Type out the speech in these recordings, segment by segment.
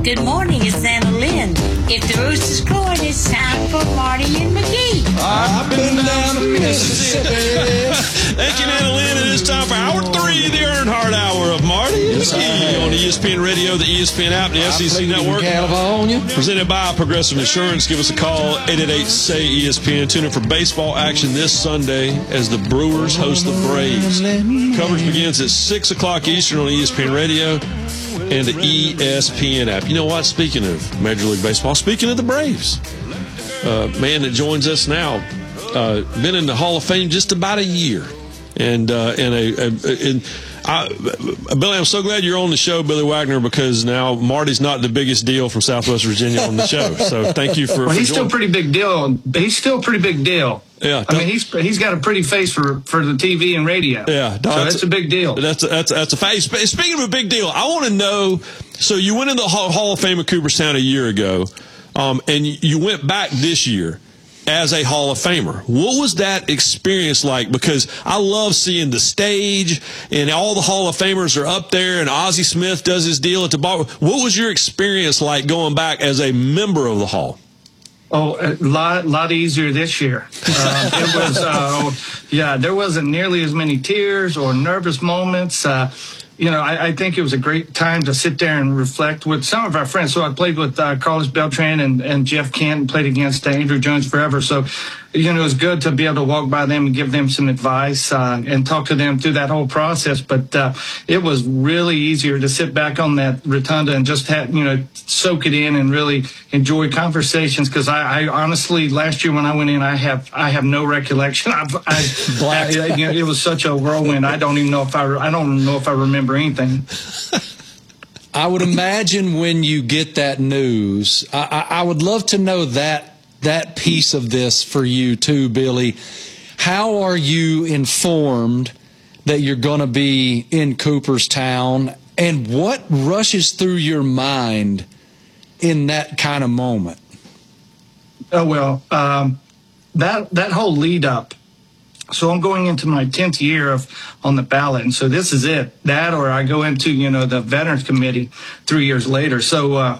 Good morning, it's Anna Lynn. If the rooster's crowing, it's time for Marty and McGee. I've been down to Mississippi. Thank you, Anna Lynn. It is time for Hour 3, the Earnhardt Hour of Marty and McGee on ESPN Radio, the ESPN app, and the SEC Network. California. Presented by Progressive Insurance. Give us a call, 888-SAY-ESPN. Tune in for baseball action this Sunday as the Brewers host the Braves. Coverage begins at 6 o'clock Eastern on ESPN Radio and the ESPN app. You know what? Speaking of Major League Baseball, speaking of the Braves, man that joins us now, been in the Hall of Fame just about a year. And Billy, I'm so glad you're on the show, Billy Wagner, because now Marty's not the biggest deal from Southwest Virginia on the show. So thank you for. Well, he's still a pretty big deal. He's still a pretty big deal. Yeah, I mean he's got a pretty face for the TV and radio. Yeah, so that's a big deal. That's a face. Speaking of a big deal, I want to know. So you went in the Hall of Fame at Cooperstown a year ago, and you went back this year as a Hall of Famer. What was that experience like? Because I love seeing the stage and all the Hall of Famers are up there and Ozzie Smith does his deal at the bar. What was your experience like going back as a member of the Hall? Oh, a lot easier this year. It was, there wasn't nearly as many tears or nervous moments. I think it was a great time to sit there and reflect with some of our friends. So I played with Carlos Beltran and Jeff Kent, played against Andrew Jones forever. So, it was good to be able to walk by them and give them some advice and talk to them through that whole process. But it was really easier to sit back on that rotunda and just soak it in and really enjoy conversations. Because I honestly, last year when I went in, I have no recollection. It was such a whirlwind. I don't know if I remember anything. I would imagine when you get that news, I would love to know that piece of this for you too, Billy. How are you informed that you're going to be in Cooperstown, and what rushes through your mind in that kind of moment? Oh, well, that whole lead up. So I'm going into my 10th year on the ballot, and so this is it. That, or I go into the Veterans Committee 3 years later. So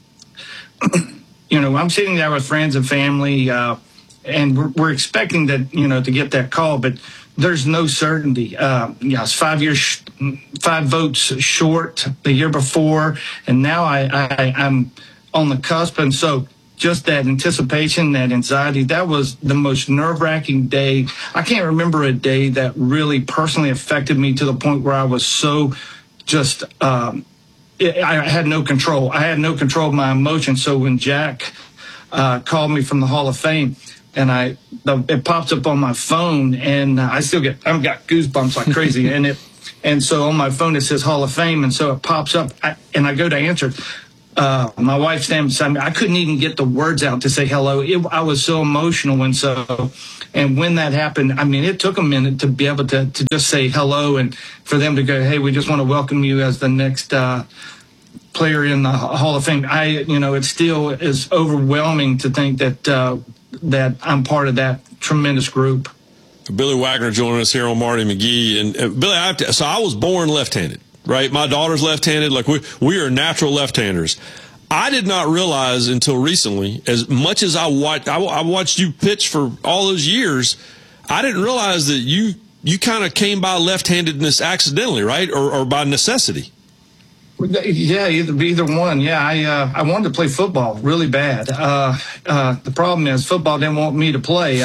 I'm sitting there with friends and family, and we're expecting that to get that call, but there's no certainty. It's 5 votes short the year before, and now I'm on the cusp, and so. Just that anticipation, that anxiety, that was the most nerve-wracking day. I can't remember a day that really personally affected me to the point where I was so just, I had no control. I had no control of my emotions. So when Jack called me from the Hall of Fame, and it pops up on my phone, and I've got goosebumps like crazy. and so on my phone it says Hall of Fame, and so it pops up, and I go to answer it. My wife standing beside me. I couldn't even get the words out to say hello. I was so emotional. And when that happened, I mean, it took a minute to be able to just say hello and for them to go, hey, we just want to welcome you as the next player in the Hall of Fame. It still is overwhelming to think that I'm part of that tremendous group. Billy Wagner joining us here on Marty McGee. And Billy, so I was born left-handed. Right, my daughter's left-handed. Like we are natural left-handers. I did not realize until recently, as much as I watched you pitch for all those years, I didn't realize that you kind of came by left-handedness accidentally, right, or by necessity. Yeah, either one. Yeah, I wanted to play football really bad. The problem is football didn't want me to play.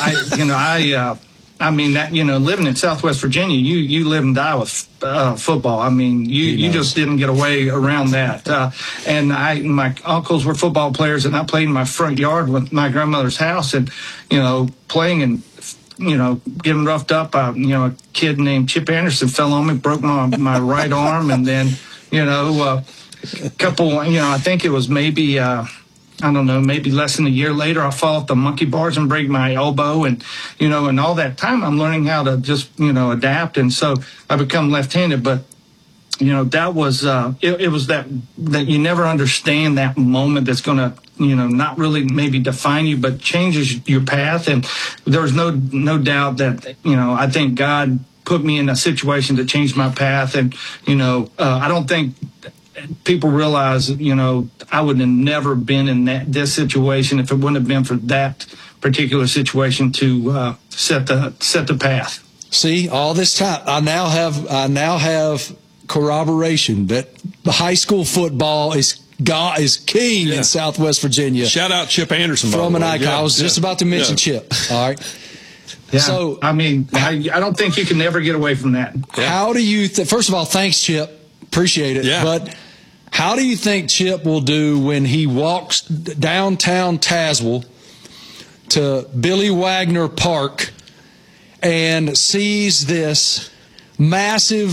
Living in Southwest Virginia, you live and die with football. I mean, you just didn't get away around that. And my uncles were football players, and I played in my front yard with my grandmother's house, and playing and getting roughed up. A kid named Chip Anderson fell on me, broke my right arm, and then a couple. I think it was maybe. I don't know, maybe less than a year later, I fall off the monkey bars and break my elbow. And, and all that time I'm learning how to just, adapt. And so I become left-handed. But, that was, it was that you never understand that moment that's going to, not really maybe define you, but changes your path. And there's no doubt that, I think God put me in a situation to change my path. And, I don't think people realize, I would have never been in this situation if it wouldn't have been for that particular situation to set the path. See, all this time, I now have corroboration that high school football is king in Southwest Virginia. Shout out Chip Anderson from an icon. I was just about to mention Chip. All right. Yeah. So I don't think you can ever get away from that. Yeah. How do you? First of all, thanks, Chip. Appreciate it. Yeah. But how do you think Chip will do when he walks downtown Tazewell to Billy Wagner Park and sees this massive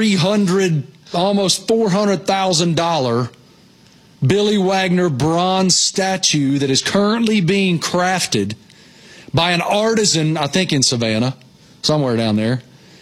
almost $400,000 Billy Wagner bronze statue that is currently being crafted by an artisan, I think in Savannah, somewhere down there?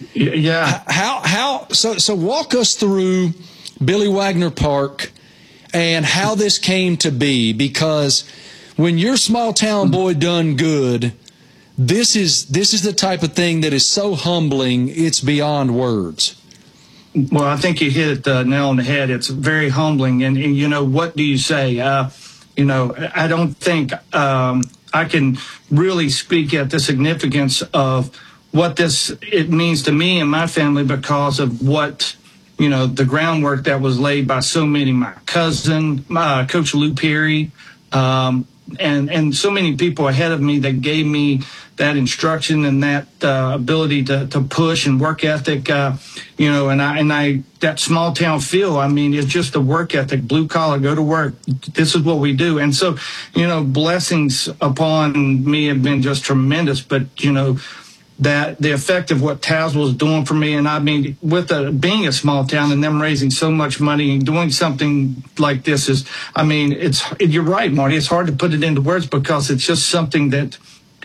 Yeah. So walk us through Billy Wagner Park and how this came to be, because when your small town boy done good, this is the type of thing that is so humbling, it's beyond words. Well, I think you hit the nail on the head. It's very humbling. And what do you say? I don't think I can really speak at the significance of what it means to me and my family because of what, the groundwork that was laid by so many, my cousin, Coach Lou Perry, and so many people ahead of me that gave me that instruction and that ability to push and work ethic, and I that small town feel. I mean, it's just a work ethic, blue collar, go to work. This is what we do. And so, blessings upon me have been just tremendous. But, that the effect of what Tazewell is doing for me, and I mean, with being a small town and them raising so much money and doing something like this you're right, Marty. It's hard to put it into words because it's just something that,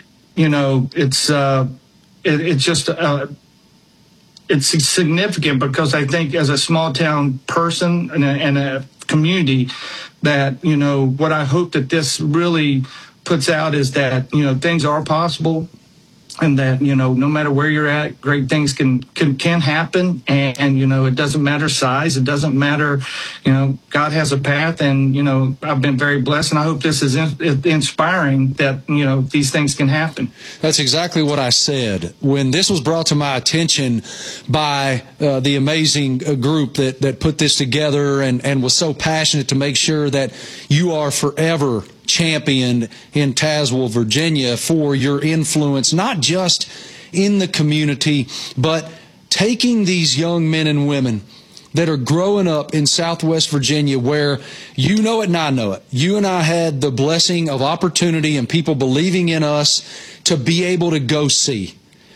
it's significant because I think as a small town person and a community that, what I hope that this really puts out is that, things are possible. And that, no matter where you're at, great things can happen. And, it doesn't matter size. It doesn't matter, God has a path. And, I've been very blessed. And I hope this is inspiring that, these things can happen. That's exactly what I said. When this was brought to my attention by the amazing group that put this together and was so passionate to make sure that you are forever championed in Tazewell, Virginia, for your influence, not just in the community, but taking these young men and women that are growing up in Southwest Virginia, where you know it and I know it. You and I had the blessing of opportunity and people believing in us to be able to go see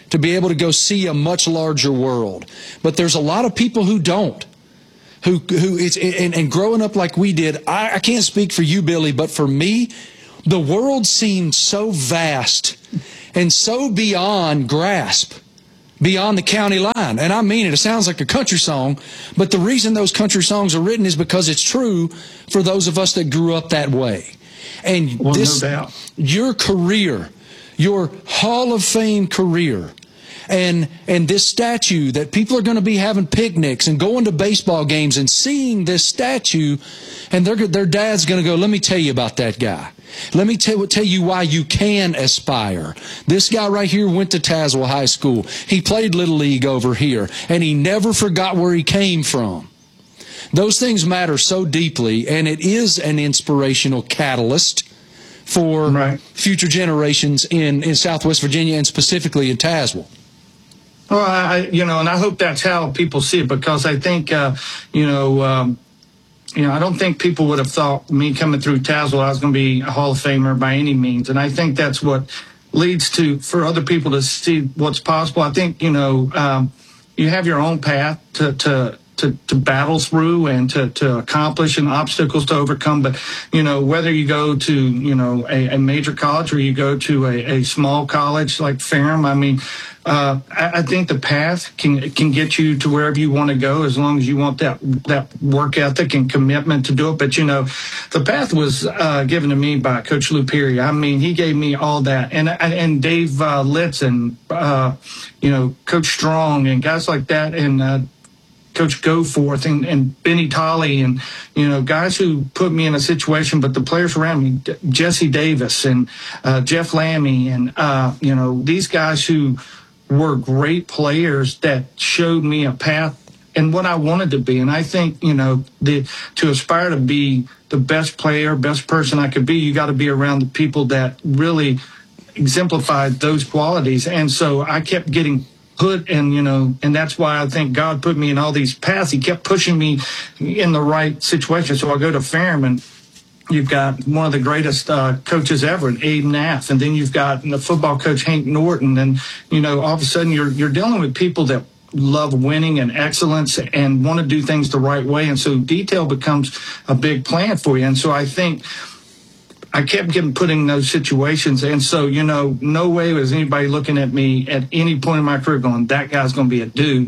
a much larger world. But there's a lot of people who don't. Who it's and growing up like we did, I can't speak for you, Billy, but for me, the world seemed so vast and so beyond grasp, beyond the county line. And I mean it. It sounds like a country song, but the reason those country songs are written is because it's true for those of us that grew up that way. And no doubt. Your career, your Hall of Fame career, and this statue that people are going to be having picnics and going to baseball games and seeing this statue, and their dad's going to go, let me tell you about that guy. Let me tell you why you can aspire. This guy right here went to Tazewell High School. He played Little League over here, and he never forgot where he came from. Those things matter so deeply, and it is an inspirational catalyst for future generations in Southwest Virginia and specifically in Tazewell. Well, and I hope that's how people see it, because I think, I don't think people would have thought me coming through Tazewell I was going to be a Hall of Famer by any means. And I think that's what leads for other people to see what's possible. I think, you have your own path to battle through and to accomplish and obstacles to overcome. But, whether you go to, a major college or you go to a small college like Ferrum, I think the path can get you to wherever you want to go as long as you want that work ethic and commitment to do it. But, the path was given to me by Coach Lou Perry. He gave me all that. And Dave Litz and, Coach Strong and guys like that. And, Coach Goforth and Benny Tolley and, guys who put me in a situation, but the players around me, Jesse Davis and Jeff Lammy and, these guys who were great players that showed me a path and what I wanted to be. And I think, to aspire to be the best player, best person I could be, you got to be around the people that really exemplified those qualities. And so I kept getting put in, and that's why I think God put me in all these paths. He kept pushing me in the right situation. So I go to Ferrum, and you've got one of the greatest coaches ever, Abe Nath, and then you've got the football coach Hank Norton, and all of a sudden you're dealing with people that love winning and excellence and want to do things the right way, and so detail becomes a big plan for you. And so I think I kept getting put in those situations, and so no way was anybody looking at me at any point in my career going, that guy's going to be a dude.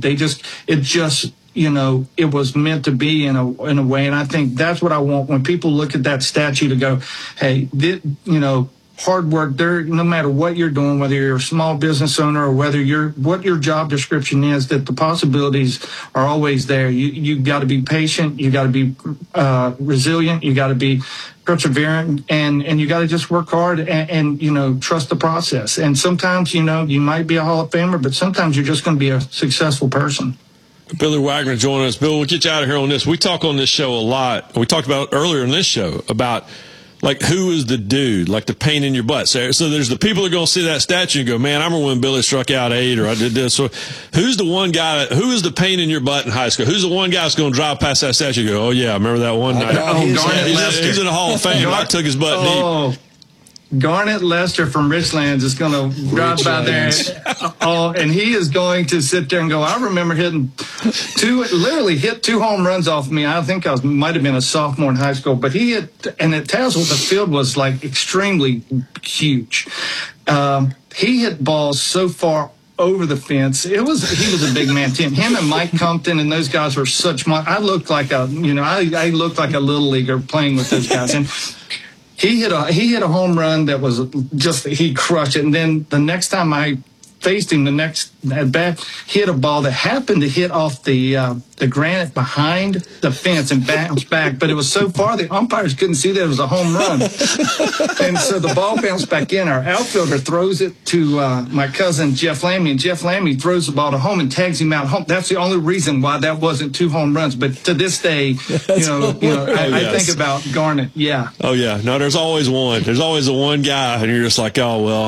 It was meant to be in a way. And I think that's what I want when people look at that statue to go, hey, hard work there, no matter what you're doing, whether you're a small business owner or what your job description is, that the possibilities are always there. You got to be patient. You got to be resilient. You got to be perseverant, and you got to just work hard and trust the process. And sometimes, you might be a Hall of Famer, but sometimes you're just going to be a successful person. Billy Wagner joining us. Bill, we'll get you out of here on this. We talk on this show a lot. We talked about earlier in this show about, like, who is the dude, like the pain in your butt. So there's the people that are going to see that statue and go, man, I remember when Billy struck out 8 or I did this. So who's the one guy, who is the pain in your butt in high school? Who's the one guy that's going to drive past that statue and go, oh, yeah, I remember that one night. He's in the Hall of Fame. I took his butt deep. Garnett Lester from Richlands is going to drive by there, and he is going to sit there and go, I remember hit 2 home runs off me. I think I might have been a sophomore in high school, but he hit, and at Tazewell, the field was like extremely huge. He hit balls so far over the fence. He was a big man team. Him and Mike Compton and those guys were I looked like I looked like a little leaguer playing with those guys. And he hit a home run that was he crushed it. And then the next time I faced him, the next at bat, he hit a ball that happened to hit off the granite behind the fence and bounced back. But it was so far the umpires couldn't see that it was a home run. And so the ball bounced back in. Our outfielder throws it to my cousin Jeff Lammy, and Jeff Lammy throws the ball to home and tags him out home. That's the only reason why that wasn't 2 home runs. But to this day, I think about Garnett. Yeah. Oh yeah. No, there's always one. There's always the one guy, and you're just like, oh well,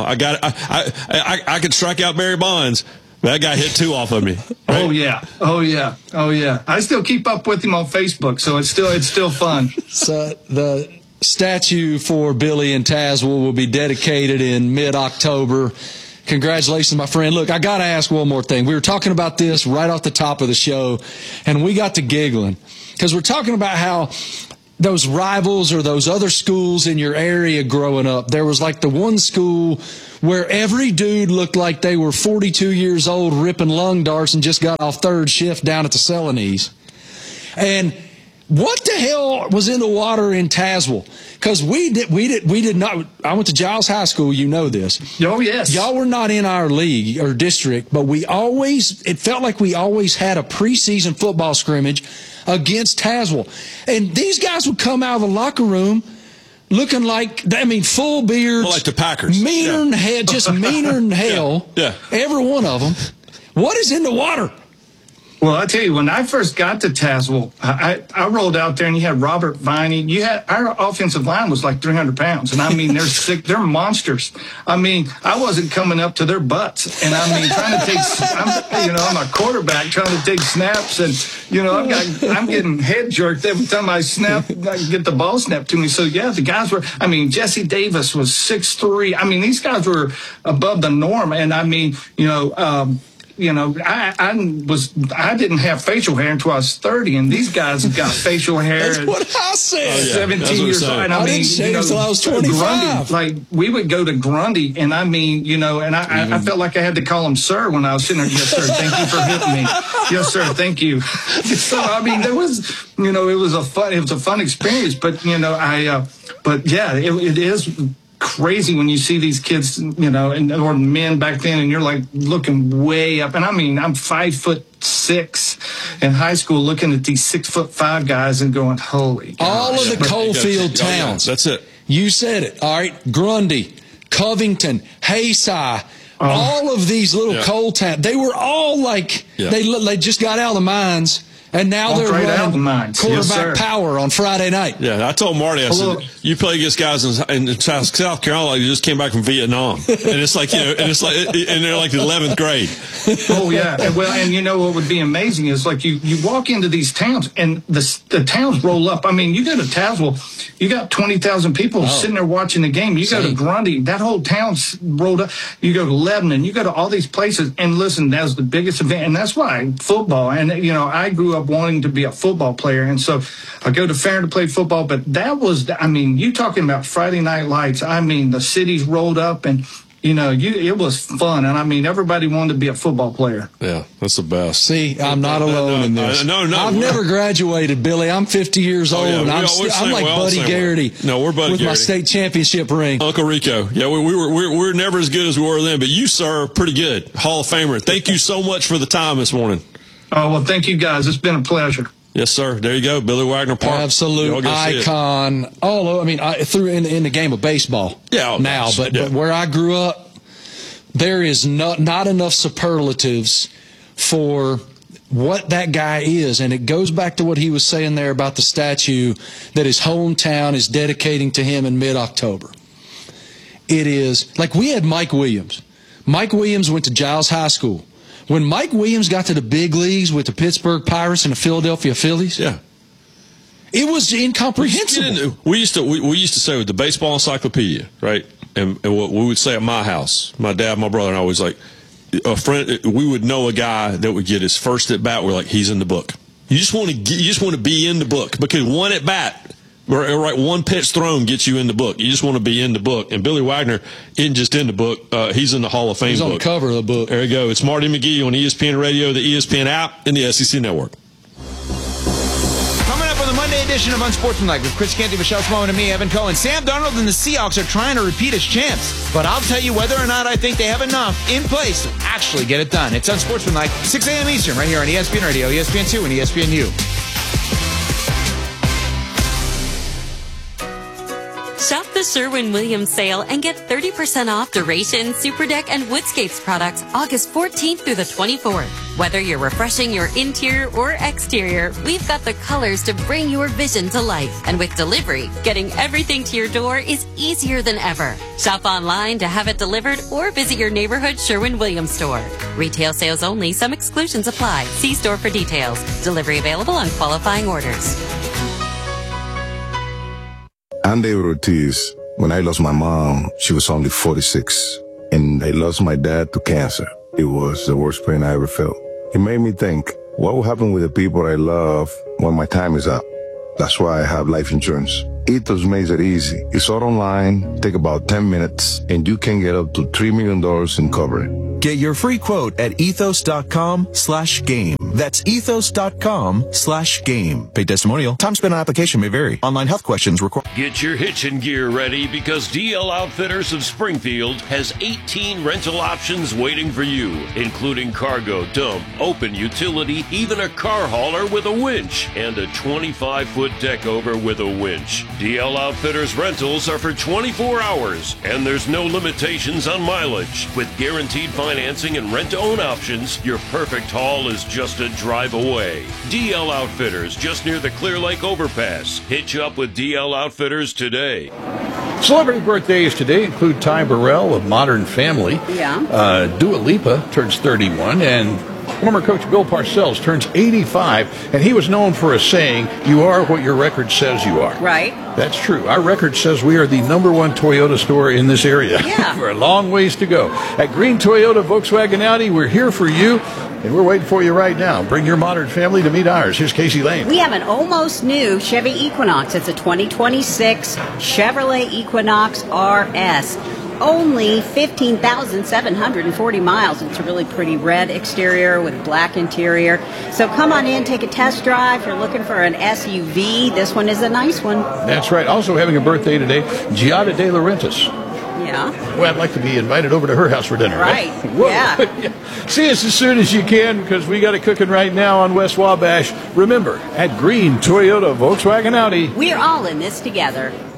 I could strike out Barry Bonds. That guy hit 2 off of me. Right? Oh yeah. I still keep up with him on Facebook, so it's still fun. So the statue for Billy in Tazewell will be dedicated in mid-October. Congratulations, my friend. Look, I got to ask one more thing. We were talking about this right off the top of the show, and we got to giggling because we're talking about how those rivals or those other schools in your area growing up, there was like the one school where every dude looked like they were 42 years old ripping lung darts and just got off 3rd shift down at the Celanese. And what the hell was in the water in Tazewell? Because we did not. I went to Giles High School. You know this. Oh yes. Y'all were not in our league or district, but it felt like we always had a preseason football scrimmage against Tazewell, and these guys would come out of the locker room looking like, full beards, well, like the Packers, meaner than hell, just meaner than hell. Yeah. Every one of them. What is in the water? Well, I tell you, when I first got to Tazewell, I rolled out there and you had Robert Viney. Our offensive line was like 300 pounds. And they're sick. They're monsters. I wasn't coming up to their butts. And trying to take, I'm a quarterback trying to take snaps. And, I'm getting head jerked every time I get the ball snapped to me. So, yeah, the guys were, Jesse Davis was 6'3". These guys were above the norm. And I didn't have facial hair until I was 30, and these guys have got facial hair. That's what I said. Oh, yeah. 17 years old. And I didn't shave until I was 25. Grundy, like, we would go to Grundy, and I felt like I had to call him sir when I was sitting there. Yes, sir. Thank you for hitting me. Yes, sir. Thank you. So, there was, it was a fun experience, but, but yeah, it is crazy when you see these kids, or men back then, and you're like looking way up. And I'm 5'6", in high school looking at these 6'5" guys and going, holy gosh. All of the Coalfield towns. That's it. You said it. All right. Grundy, Covington, Hayside, all of these little coal towns. They were all like, they just got out of the mines. And now they're running quarterback power on Friday night. Yeah, I told Marty, I said, you play against guys in South Carolina who just came back from Vietnam. And it's like, and they're like the 11th grade. Oh, yeah. And you know what would be amazing is like you walk into these towns and the towns roll up. I mean, you go to Tazewell, you got 20,000 people sitting there watching the game. You go to Grundy, that whole town's rolled up. You go to Lebanon, you go to all these places. And listen, that's the biggest event. And that's why football, and, you know, I grew up wanting to be a football player, and so I go to Farron to play football. But that was, I mean, you talking about Friday Night Lights. I mean, the cities rolled up, and you know, it was fun, and I mean, everybody wanted to be a football player. Yeah, that's the best. See, I'm not alone in this. No, I've never graduated, Billy. I'm 50 years old, and I'm like Buddy Garrity. No, we're Buddy with Garrity. My state championship ring. Uncle Rico. Yeah, we're never as good as we were then, but you, sir, are pretty good. Hall of Famer. Thank you so much for the time this morning. Oh, well, thank you, guys. It's been a pleasure. Yes, sir. There you go. Billy Wagner Park. Absolute icon. All, I mean, through in the game of baseball now, but where I grew up, there is not enough superlatives for what that guy is. And it goes back to what he was saying there about the statue that his hometown is dedicating to him in mid-October. It is, like we had Mike Williams. Mike Williams went to Giles High School. When Mike Williams got to the big leagues with the Pittsburgh Pirates and the Philadelphia Phillies, it was incomprehensible. We used to say with the baseball encyclopedia, right? And what we would say at my house, my dad, my brother, and I was like, a friend. We would know a guy that would get his first at bat. We're like, he's in the book. You just want to be in the book, because one at bat. Right, one pitch thrown gets you in the book. You just want to be in the book. And Billy Wagner isn't just in the book. He's in the Hall of Fame book. He's on the cover of the book. There you go. It's Marty McGee on ESPN Radio, the ESPN app, and the SEC Network. Coming up on the Monday edition of Unsportsmanlike with Chris Canty, Michelle Smallman, and me, Evan Cohen. Sam Darnold and the Seahawks are trying to repeat as champs. But I'll tell you whether or not I think they have enough in place to actually get it done. It's Unsportsmanlike, 6 a.m. Eastern, right here on ESPN Radio, ESPN2, and ESPNU. Shop the Sherwin-Williams sale and get 30% off Duration, Superdeck, and Woodscapes products August 14th through the 24th. Whether you're refreshing your interior or exterior, we've got the colors to bring your vision to life. And with delivery, getting everything to your door is easier than ever. Shop online to have it delivered or visit your neighborhood Sherwin-Williams store. Retail sales only. Some exclusions apply. See store for details. Delivery available on qualifying orders. I'm David Ortiz. When I lost my mom, she was only 46. And I lost my dad to cancer. It was the worst pain I ever felt. It made me think, what will happen with the people I love when my time is up? That's why I have life insurance. Ethos makes it easy. It's all online, take about 10 minutes, and you can get up to $3 million in coverage. Get your free quote at ethos.com/game. That's ethos.com/game. Paid testimonial. Time spent on application may vary. Online health questions required. Get your hitching gear ready, because DL Outfitters of Springfield has 18 rental options waiting for you, including cargo, dump, open utility, even a car hauler with a winch, and a 25-foot deck over with a winch. DL Outfitters rentals are for 24 hours, and there's no limitations on mileage. With guaranteed financing and rent-to-own options, your perfect haul is just a drive away. DL Outfitters, just near the Clear Lake Overpass. Hitch up with DL Outfitters today. Celebrity birthdays today include Ty Burrell of Modern Family. Yeah. Dua Lipa turns 31, and former coach Bill Parcells turns 85, and he was known for a saying, "You are what your record says you are." Right. That's true. Our record says we are the #1 Toyota store in this area. Yeah. For a long ways to go. At Green Toyota, Volkswagen, Audi, we're here for you, and we're waiting for you right now. Bring your Modern Family to meet ours. Here's Casey Lane. We have an almost new Chevy Equinox. It's a 2026 Chevrolet Equinox RS. Only 15,740 miles. It's a really pretty red exterior with black interior. So come on in, take a test drive. If you're looking for an SUV, this one is a nice one. That's right. Also having a birthday today, Giada De Laurentiis. Yeah. Well, I'd like to be invited over to her house for dinner. Right. Whoa. Yeah. See us as soon as you can, because we got it cooking right now on West Wabash. Remember, at Green Toyota Volkswagen Audi, We're all in this together.